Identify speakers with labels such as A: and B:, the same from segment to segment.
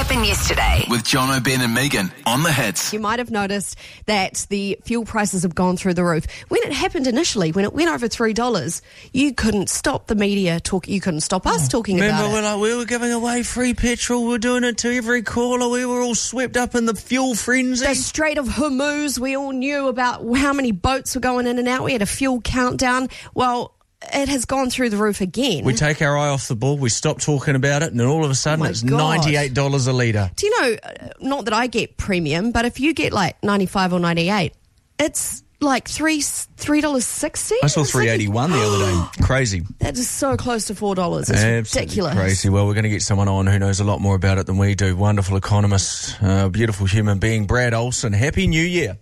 A: happened yesterday.
B: With John O'Ben and Megan on the hits.
C: You might have noticed that the fuel prices have gone through the roof. When it happened initially, when it went over $3, you couldn't stop the media talking. You couldn't stop us talking about it.
D: Remember, we were giving away free petrol. We were doing it to every caller. We were all swept up in the fuel frenzy.
C: The Strait of Hormuz, we all knew about how many boats were going in and out. We had a fuel countdown. Well, it has gone through the roof again.
D: We take our eye off the ball, we stop talking about it, and then all of a sudden it's $98 a litre.
C: Do you know, not that I get premium, but if you get like 95 or 98, it's like $3.60.
D: I saw $3.81 the other day. Crazy.
C: That is so close to $4. It's ridiculous.
D: Crazy. Well, we're going to get someone on who knows a lot more about it than we do. Wonderful economist, beautiful human being, Brad Olsen. Happy New Year.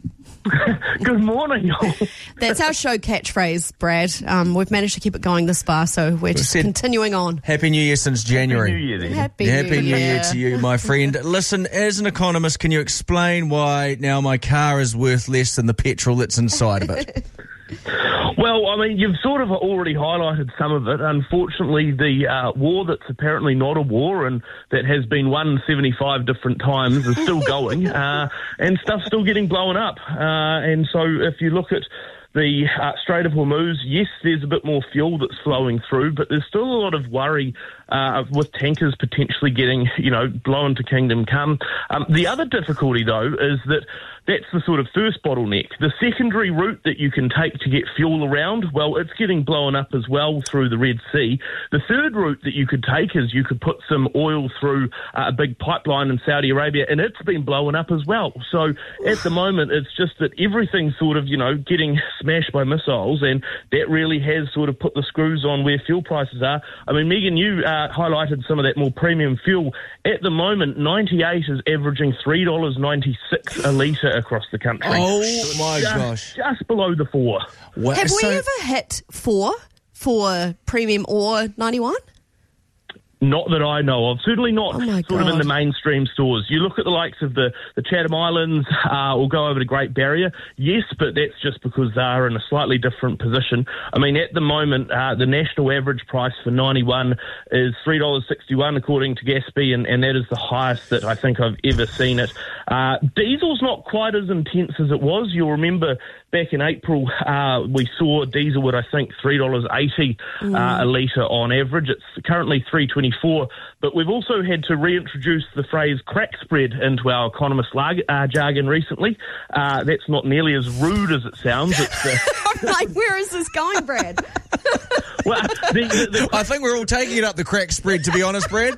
E: Good morning.
C: That's our show catchphrase, Brad. We've managed to keep it going this far, so we're just continuing on.
D: Happy New Year since January.
E: Happy New Year, then.
C: Happy
D: New Year to you, my friend. Listen, as an economist, can you explain why now my car is worth less than the petrol that's inside of it?
E: Well, I mean, you've sort of already highlighted some of it. Unfortunately, the war that's apparently not a war and that has been won 75 different times is still going, and stuff's still getting blown up. And so if you look at the Strait of Hormuz, yes, there's a bit more fuel that's flowing through, but there's still a lot of worry with tankers potentially getting, blown to kingdom come. The other difficulty, though, is that that's the sort of first bottleneck. The secondary route that you can take to get fuel around, well, it's getting blown up as well through the Red Sea. The third route that you could take is you could put some oil through a big pipeline in Saudi Arabia, and it's been blown up as well. So at the moment, it's just that everything's sort of, getting smashed by missiles, and that really has sort of put the screws on where fuel prices are. I mean, Megan, you highlighted some of that more premium fuel. At the moment, 98 is averaging $3.96 a litre across the country.
D: Oh, my gosh.
E: Just below the 4.
C: Wow. Have we ever hit 4 for premium or 91?
E: Not that I know of. Certainly not sort of in the mainstream stores. You look at the likes of the Chatham Islands or go over to Great Barrier. Yes, but that's just because they're in a slightly different position. I mean, at the moment, the national average price for 91 is $3.61 according to Gaspy, and that is the highest that I think I've ever seen it. Diesel's not quite as intense as it was. You'll remember back in April, we saw diesel at, I think, $3.80 a litre on average. It's currently $3.24, but we've also had to reintroduce the phrase crack spread into our economist jargon recently. That's not nearly as rude as it sounds.
C: I'm like, where is this going, Brad?
E: Well,
D: I think we're all taking it up the crack spread, to be honest, Brad.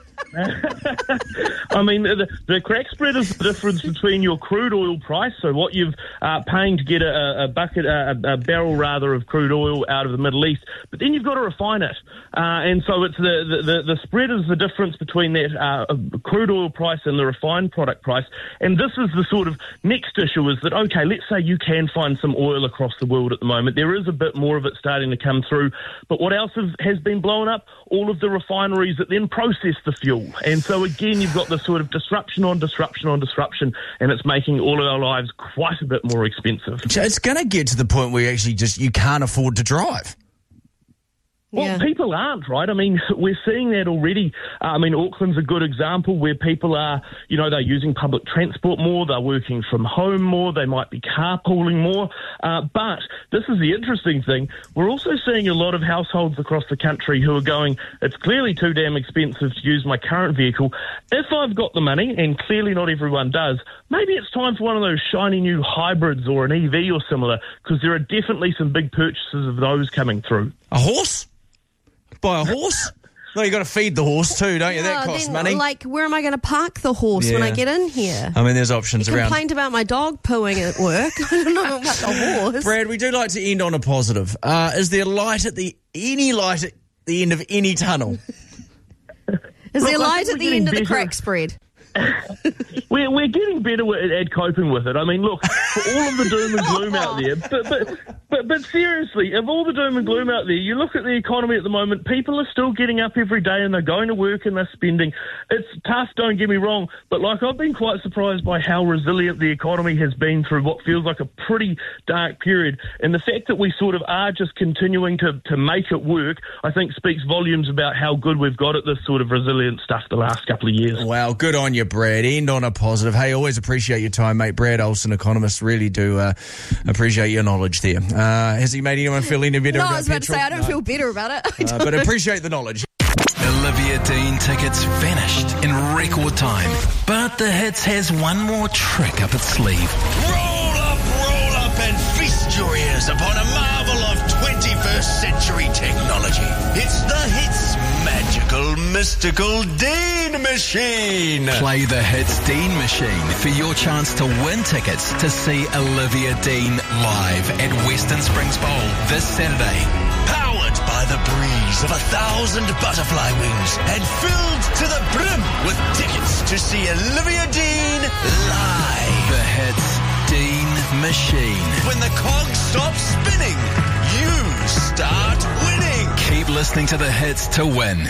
E: I mean, the crack spread is the difference between your crude oil price, so what you've paying to get a barrel rather of crude oil out of the Middle East, but then you've got to refine it, and so it's the spread is the difference between that crude oil price and the refined product price. And this is the sort of next issue is that, okay, let's say you can find some oil across the world at the moment. There is a bit more of it starting to come through, but what else has been blown up? All of the refineries that then process the fuel. And so again, you've got this sort of disruption on disruption on disruption, and it's making all of our lives quite a bit more expensive.
D: It's going to get to the point where you actually you can't afford to drive.
E: Well, people aren't, right? I mean, we're seeing that already. I mean, Auckland's a good example where people are, they're using public transport more, they're working from home more, they might be carpooling more. But this is the interesting thing. We're also seeing a lot of households across the country who are going, it's clearly too damn expensive to use my current vehicle. If I've got the money, and clearly not everyone does, maybe it's time for one of those shiny new hybrids or an EV or similar, because there are definitely some big purchases of those coming through.
D: A horse? Buy a horse? No, you got to feed the horse too, don't you? That costs money.
C: Like, where am I going to park the horse when I get in here?
D: I mean, there's options around.
C: Complained about my dog pooing at work. I don't know about the horse.
D: Brad, we do like to end on a positive. Is there any light at the end of any tunnel?
C: Is there light at the end of the crack spread?
E: We're getting better at coping with it. I mean, look, for all of the doom and gloom out there, But seriously, of all the doom and gloom out there, you look at the economy at the moment, people are still getting up every day and they're going to work and they're spending. It's tough, don't get me wrong, but I've been quite surprised by how resilient the economy has been through what feels like a pretty dark period. And the fact that we sort of are just continuing to make it work, I think speaks volumes about how good we've got at this sort of resilient stuff the last couple of years.
D: Wow, good on you, Brad. End on a positive. Hey, always appreciate your time, mate. Brad Olsen, economist, really do appreciate your knowledge there. Has he made anyone feel any better
C: No,
D: about
C: I was about
D: petrol?
C: to say, I don't feel better about it.
D: But appreciate the knowledge.
B: Olivia Dean tickets vanished in record time. But the Hits has one more trick up its sleeve.
A: Roll up and feast your ears upon a marvel of 21st century technology. It's the Hits magical, mystical Dean Machine.
B: Play the Hits Dean Machine for your chance to win tickets to see Olivia Dean live at Western Springs Bowl this Saturday.
A: Powered by the breeze of 1,000 butterfly wings and filled to the brim with tickets to see Olivia Dean live.
B: The Hits Dean Machine.
A: When the cogs stop spinning, you start winning.
B: Keep listening to the Hits to win.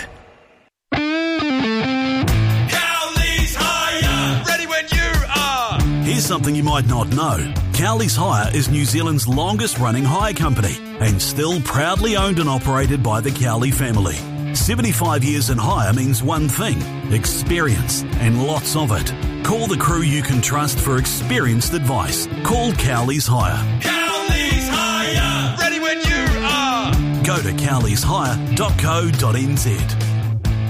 A: Cowley's Hire! Ready when you are!
F: Here's something you might not know. Cowley's Hire is New Zealand's longest running hire company and still proudly owned and operated by the Cowley family. 75 years in hire means one thing: experience, and lots of it. Call the crew you can trust for experienced advice. Call Cowley's Hire.
A: Cowley's Hire! Ready when you are!
F: Go to cowleyshire.co.nz.